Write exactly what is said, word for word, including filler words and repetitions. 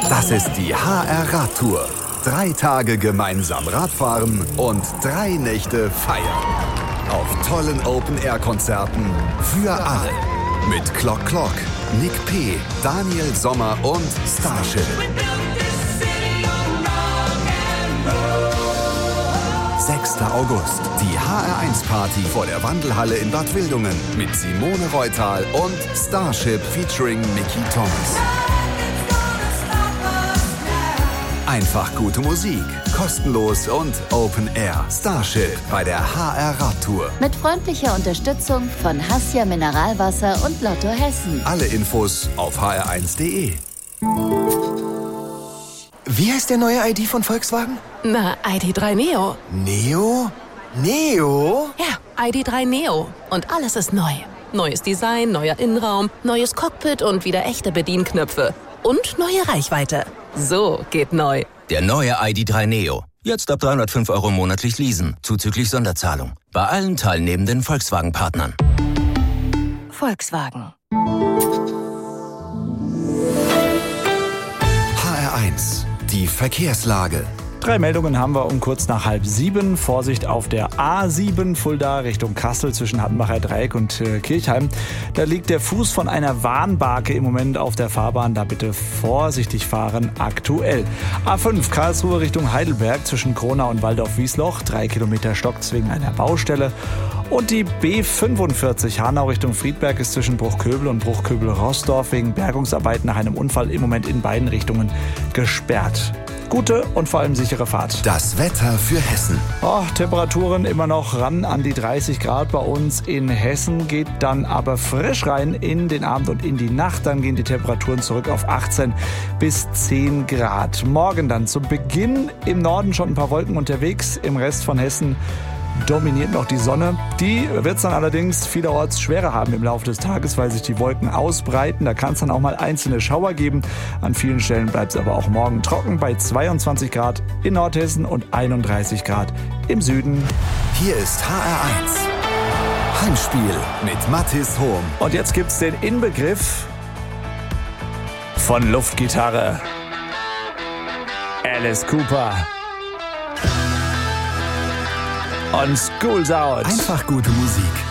Das ist die H R Radtour. Drei Tage gemeinsam Radfahren und drei Nächte feiern. Auf tollen Open-Air-Konzerten für alle. Mit Clock Clock, Nick P., Daniel Sommer und Starship. sechster August. Die H R eins Party vor der Wandelhalle in Bad Wildungen mit Simone Reutal und Starship featuring Mickey Thomas. Einfach gute Musik, kostenlos und Open Air. Starship bei der H R Radtour. Mit freundlicher Unterstützung von Hassia Mineralwasser und Lotto Hessen. Alle Infos auf h r eins punkt d e. Wie heißt der neue I D von Volkswagen? Na, I D drei Neo. Neo? Neo? Ja, I D drei Neo. Und alles ist neu. Neues Design, neuer Innenraum, neues Cockpit und wieder echte Bedienknöpfe. Und neue Reichweite. So geht neu. Der neue I D drei Neo. Jetzt ab dreihundertfünf Euro monatlich leasen, zuzüglich Sonderzahlung. Bei allen teilnehmenden Volkswagen-Partnern. Volkswagen. H R eins. Die Verkehrslage. Drei Meldungen haben wir um kurz nach halb sieben. Vorsicht auf der A sieben Fulda Richtung Kassel zwischen Hattenbacher Dreieck und äh, Kirchheim. Da liegt der Fuß von einer Warnbarke im Moment auf der Fahrbahn. Da bitte vorsichtig fahren aktuell. A fünf Karlsruhe Richtung Heidelberg zwischen Kronau und Waldorf-Wiesloch. Drei Kilometer stockt's wegen einer Baustelle. Und die B fünfundvierzig Hanau Richtung Friedberg ist zwischen Bruchköbel und Bruchköbel-Rossdorf wegen Bergungsarbeiten nach einem Unfall im Moment in beiden Richtungen gesperrt. Gute und vor allem sichere Fahrt. Das Wetter für Hessen. Oh, Temperaturen immer noch ran an die dreißig Grad bei uns in Hessen. Geht dann aber frisch rein in den Abend und in die Nacht. Dann gehen die Temperaturen zurück auf achtzehn bis zehn Grad. Morgen dann zu Beginn im Norden schon ein paar Wolken unterwegs. Im Rest von Hessen dominiert noch die Sonne. Die wird es dann allerdings vielerorts schwerer haben im Laufe des Tages, weil sich die Wolken ausbreiten. Da kann es dann auch mal einzelne Schauer geben. An vielen Stellen bleibt es aber auch morgen trocken bei zweiundzwanzig Grad in Nordhessen und einunddreißig Grad im Süden. Hier ist H R eins. Heimspiel mit Mathis Hohm. Und jetzt gibt's den Inbegriff von Luftgitarre. Alice Cooper. Und School's Out. Einfach gute Musik.